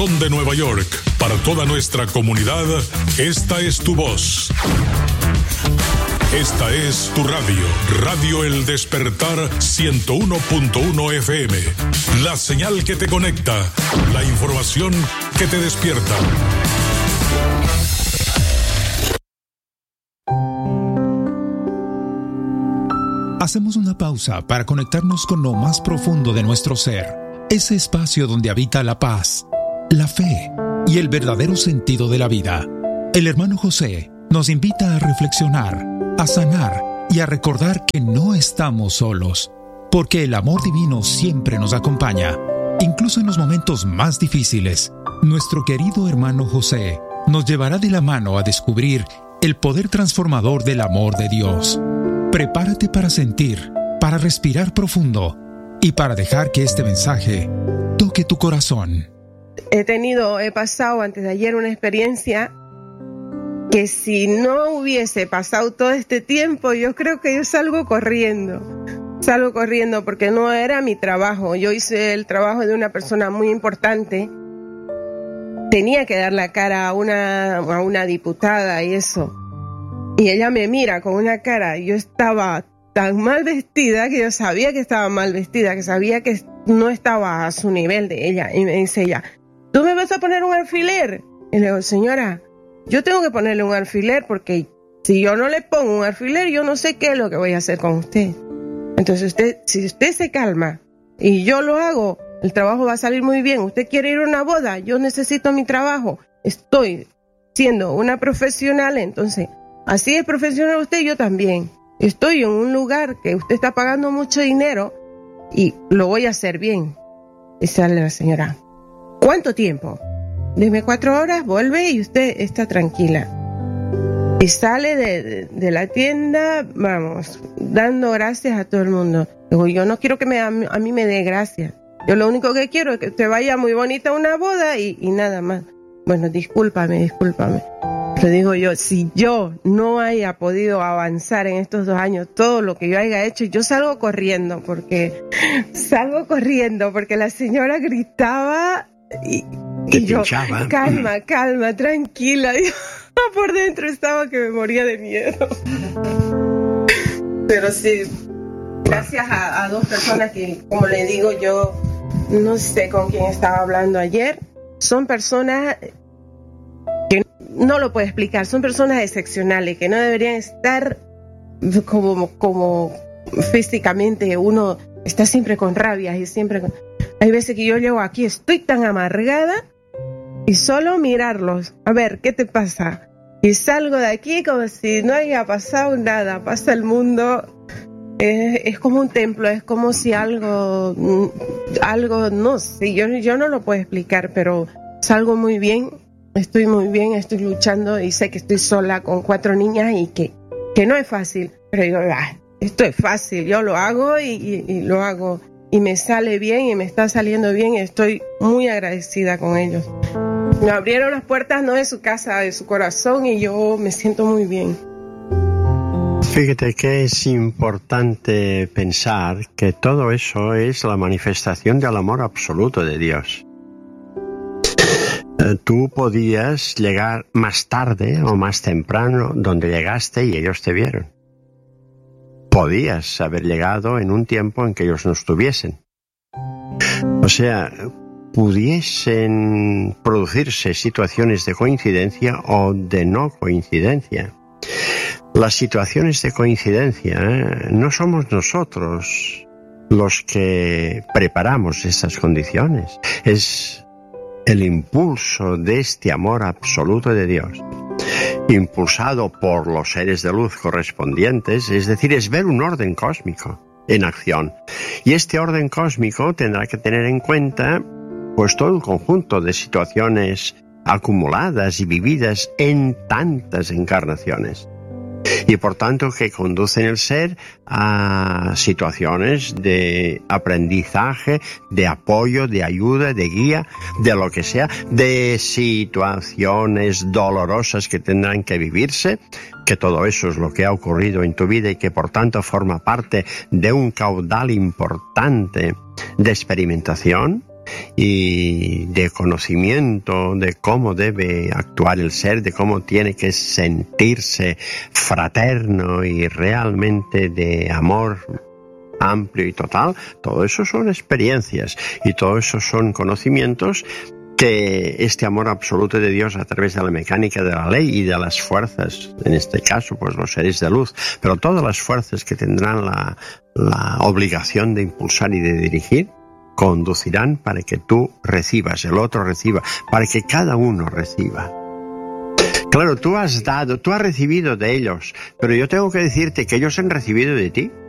corazón de Nueva York, para toda nuestra comunidad, esta es tu voz. Esta es tu radio, Radio El Despertar 101.1 FM. La señal que te conecta, la información que te despierta. Hacemos una pausa para conectarnos con lo más profundo de nuestro ser, ese espacio donde habita la paz, la fe y el verdadero sentido de la vida. El hermano José nos invita a reflexionar, a sanar y a recordar que no estamos solos, porque el amor divino siempre nos acompaña, incluso en los momentos más difíciles. Nuestro querido hermano José nos llevará de la mano a descubrir el poder transformador del amor de Dios. Prepárate para sentir, para respirar profundo y para dejar que este mensaje toque tu corazón. He pasado antes de ayer una experiencia que si no hubiese pasado todo este tiempo, yo creo que yo salgo corriendo porque no era mi trabajo. Yo hice el trabajo de una persona muy importante. Tenía que dar la cara a una diputada y eso. Y ella me mira con una cara. Yo estaba tan mal vestida que yo sabía que estaba mal vestida, que sabía que no estaba a su nivel de ella. Y me dice ella, ¿tú me vas a poner un alfiler? Y le digo, señora, yo tengo que ponerle un alfiler porque si yo no le pongo un alfiler, yo no sé qué es lo que voy a hacer con usted. Entonces si usted se calma y yo lo hago, el trabajo va a salir muy bien. Usted quiere ir a una boda, yo necesito mi trabajo. Estoy siendo una profesional, entonces, así es profesional usted, yo también. Estoy en un lugar que usted está pagando mucho dinero y lo voy a hacer bien. Y sale la señora, ¿cuánto tiempo? Deme 4 horas, vuelve y usted está tranquila. Y sale de la tienda, vamos, dando gracias a todo el mundo. Digo, yo no quiero que a mí me dé gracias. Yo lo único que quiero es que usted vaya muy bonita a una boda y nada más. Bueno, discúlpame. Pero digo yo, si yo no haya podido avanzar en estos 2 años todo lo que yo haya hecho, yo salgo corriendo porque la señora gritaba y yo, calma, tranquila. Yo, por dentro estaba que me moría de miedo. Pero sí, gracias a 2 personas que, como le digo, yo no sé con quién estaba hablando ayer. Son personas que no lo puedo explicar, son personas excepcionales que no deberían estar como físicamente. Uno está siempre con rabia y siempre hay veces que yo llego aquí, estoy tan amargada y solo mirarlos, a ver, ¿qué te pasa? Y salgo de aquí como si no haya pasado nada, pasa el mundo, es como un templo, es como si algo, no sé, yo no lo puedo explicar, pero salgo muy bien, estoy luchando y sé que estoy sola con 4 niñas y que no es fácil, pero digo, esto es fácil, yo lo hago y lo hago. Y me sale bien y me está saliendo bien y estoy muy agradecida con ellos. Me abrieron las puertas no de su casa, de su corazón y yo me siento muy bien. Fíjate que es importante pensar que todo eso es la manifestación del amor absoluto de Dios. Tú podías llegar más tarde o más temprano donde llegaste y ellos te vieron. Podías haber llegado en un tiempo en que ellos no estuviesen. O sea, pudiesen producirse situaciones de coincidencia o de no coincidencia. Las situaciones de coincidencia no somos nosotros los que preparamos esas condiciones. Es el impulso de este amor absoluto de Dios, impulsado por los seres de luz correspondientes, es decir, es ver un orden cósmico en acción. Y este orden cósmico tendrá que tener en cuenta pues todo el conjunto de situaciones acumuladas y vividas en tantas encarnaciones. Y por tanto que conducen el ser a situaciones de aprendizaje, de apoyo, de ayuda, de guía, de lo que sea, de situaciones dolorosas que tendrán que vivirse, que todo eso es lo que ha ocurrido en tu vida y que por tanto forma parte de un caudal importante de experimentación. y de conocimiento de cómo debe actuar el ser, de cómo tiene que sentirse fraterno y realmente de amor amplio y total. Todo eso son experiencias y todo eso son conocimientos que este amor absoluto de Dios a través de la mecánica de la ley y de las fuerzas, en este caso pues los seres de luz, pero todas las fuerzas que tendrán la obligación de impulsar y de dirigir, conducirán para que tú recibas, el otro reciba, para que cada uno reciba. Claro, tú has recibido de ellos, pero yo tengo que decirte que ellos han recibido de ti.